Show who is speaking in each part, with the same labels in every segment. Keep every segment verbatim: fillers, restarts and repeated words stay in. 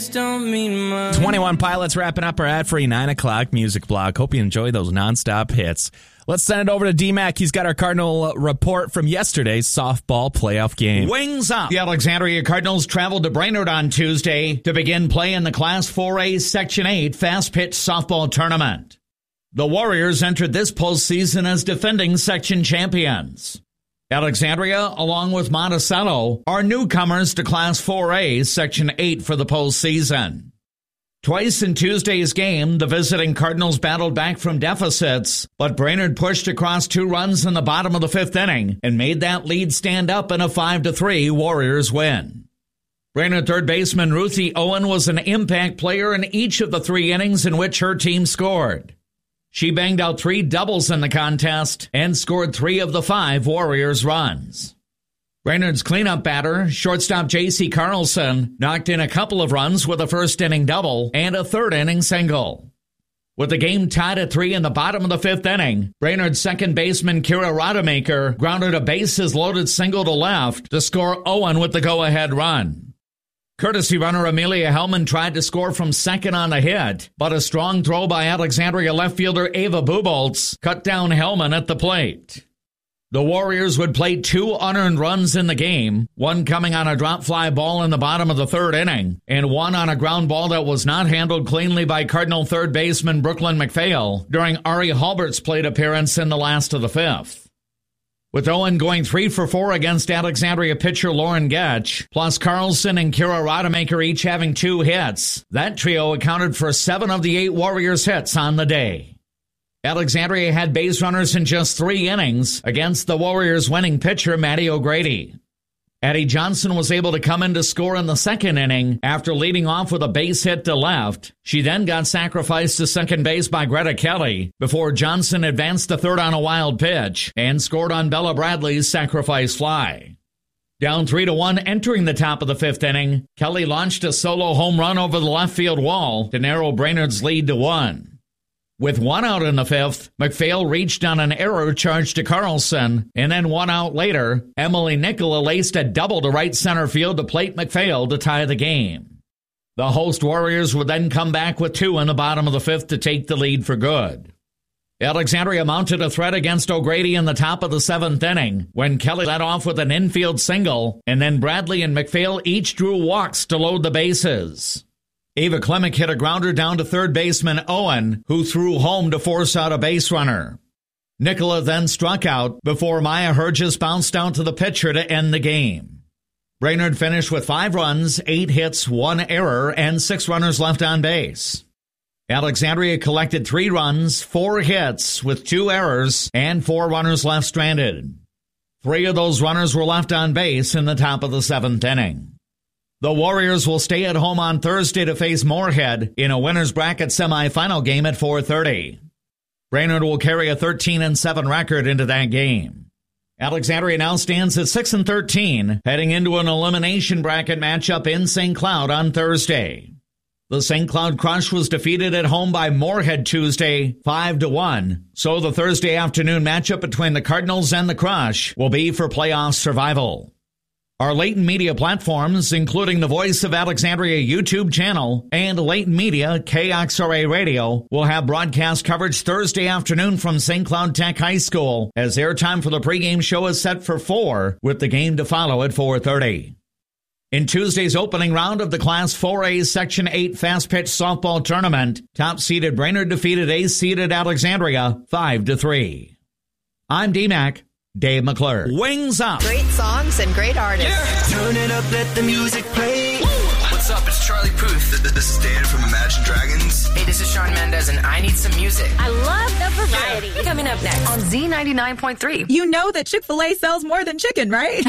Speaker 1: Don't mean much.
Speaker 2: twenty-one Pilots wrapping up our ad-free nine o'clock music block. Hope you enjoy those nonstop hits. Let's send it over to D-Mac. He's got our Cardinal report from yesterday's softball playoff game.
Speaker 3: Wings up. The Alexandria Cardinals traveled to Brainerd on Tuesday to begin play in the Class four A Section eight fast-pitch softball tournament. The Warriors entered this postseason as defending section champions. Alexandria, along with Monticello, are newcomers to Class four A, Section eight for the postseason. Twice in Tuesday's game, the visiting Cardinals battled back from deficits, but Brainerd pushed across two runs in the bottom of the fifth inning and made that lead stand up in a five to three Warriors win. Brainerd third baseman Ruthie Owen was an impact player in each of the three innings in which her team scored. She banged out three doubles in the contest and scored three of the five Warriors runs. Brainerd's cleanup batter, shortstop J C Carlson, knocked in a couple of runs with a first-inning double and a third-inning single. With the game tied at three in the bottom of the fifth inning, Brainerd's second baseman Kira Rademacher grounded a bases-loaded single to left to score Owen with the go-ahead run. Courtesy runner Amelia Hellman tried to score from second on the hit, but a strong throw by Alexandria left fielder Ava Buboltz cut down Hellman at the plate. The Warriors would play two unearned runs in the game, one coming on a drop fly ball in the bottom of the third inning, and one on a ground ball that was not handled cleanly by Cardinal third baseman Brooklyn McPhail during Ari Halbert's plate appearance in the last of the fifth. With Owen going three for four against Alexandria pitcher Lauren Getch, plus Carlson and Kira Rademacher each having two hits, that trio accounted for seven of the eight Warriors hits on the day. Alexandria had base runners in just three innings against the Warriors' winning pitcher Maddie O'Grady. Addie Johnson was able to come in to score in the second inning after leading off with a base hit to left. She then got sacrificed to second base by Greta Kelly before Johnson advanced to third on a wild pitch and scored on Bella Bradley's sacrifice fly. Down three to one entering the top of the fifth inning, Kelly launched a solo home run over the left field wall to narrow Brainerd's lead to one. With one out in the fifth, McPhail reached on an error charge to Carlson, and then one out later, Emily Nicola laced a double to right center field to plate McPhail to tie the game. The host Warriors would then come back with two in the bottom of the fifth to take the lead for good. Alexandria mounted a threat against O'Grady in the top of the seventh inning when Kelly led off with an infield single, and then Bradley and McPhail each drew walks to load the bases. Ava Klemick hit a grounder down to third baseman Owen, who threw home to force out a base runner. Nicola then struck out before Maya Herges bounced out to the pitcher to end the game. Brainerd finished with five runs, eight hits, one error, and six runners left on base. Alexandria collected three runs, four hits, with two errors, and four runners left stranded. Three of those runners were left on base in the top of the seventh inning. The Warriors will stay at home on Thursday to face Moorhead in a winner's bracket semifinal game at four thirty. Brainerd will carry a thirteen and seven record into that game. Alexandria now stands at six and thirteen, heading into an elimination bracket matchup in Saint Cloud on Thursday. The Saint Cloud Crush was defeated at home by Moorhead Tuesday, five to one, so the Thursday afternoon matchup between the Cardinals and the Crush will be for playoff survival. Our Leighton Media platforms, including the Voice of Alexandria YouTube channel and Leighton Media K X R A Radio, will have broadcast coverage Thursday afternoon from Saint Cloud Tech High School, as airtime for the pregame show is set for four, with the game to follow at four thirty. In Tuesday's opening round of the Class four A Section eight fast-pitch softball tournament, top-seeded Brainerd defeated ace-seeded Alexandria five to three. I'm D-Mac. Dave McClure. Wings up.
Speaker 4: Great songs and great artists.
Speaker 1: Yeah. Turn it up, let the music play. Woo.
Speaker 5: What's up? It's Charlie Puth. This is Dan from Imagine Dragons.
Speaker 6: Hey, this is Shawn Mendes, and I need some music.
Speaker 4: I love the variety.
Speaker 6: Yeah. Coming up next on Z ninety-nine point three.
Speaker 7: You know that Chick-fil-A sells more than chicken, right?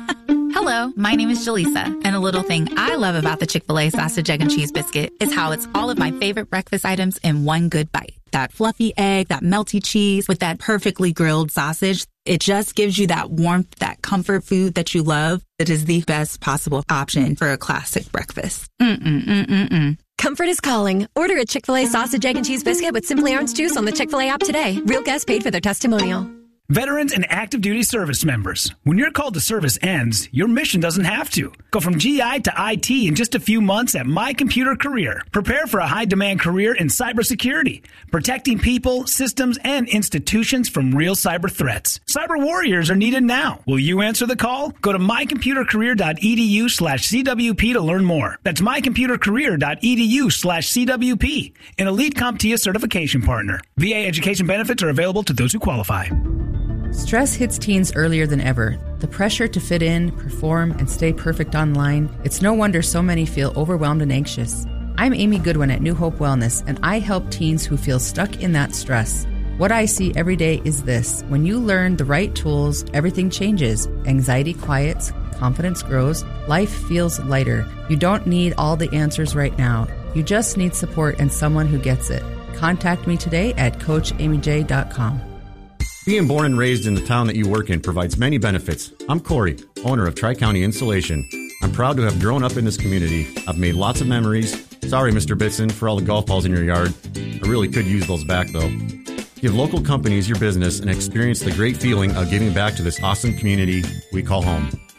Speaker 8: Hello, my name is Jaleesa, and a little thing I love about the Chick-fil-A sausage, egg, and cheese biscuit is how it's all of my favorite breakfast items in one good bite. That fluffy egg, that melty cheese with that perfectly grilled sausage. It just gives you that warmth, that comfort food that you love. It is the best possible option for a classic breakfast. Mm-mm-mm-mm-mm.
Speaker 9: Comfort is calling. Order a Chick-fil-A sausage, egg, and cheese biscuit with Simply Orange Juice on the Chick-fil-A app today. Real guests paid for their testimonial.
Speaker 10: Veterans and active duty service members. When your call to service ends, your mission doesn't have to. Go from G I to I T in just a few months at My Computer Career. Prepare for a high-demand career in cybersecurity, protecting people, systems, and institutions from real cyber threats. Cyber warriors are needed now. Will you answer the call? Go to mycomputercareer.edu slash CWP to learn more. That's mycomputercareer.edu slash CWP, an elite CompTIA certification partner. V A education benefits are available to those who qualify.
Speaker 11: Stress hits teens earlier than ever. The pressure to fit in, perform, and stay perfect online. It's no wonder so many feel overwhelmed and anxious. I'm Amy Goodwin at New Hope Wellness, and I help teens who feel stuck in that stress. What I see every day is this. When you learn the right tools, everything changes. Anxiety quiets, confidence grows, life feels lighter. You don't need all the answers right now. You just need support and someone who gets it. Contact me today at coach amy j dot com.
Speaker 12: Being born and raised in the town that you work in provides many benefits. I'm Corey, owner of Tri-County Insulation. I'm proud to have grown up in this community. I've made lots of memories. Sorry, Mister Bitson, for all the golf balls in your yard. I really could use those back, though. Give local companies your business and experience the great feeling of giving back to this awesome community we call home.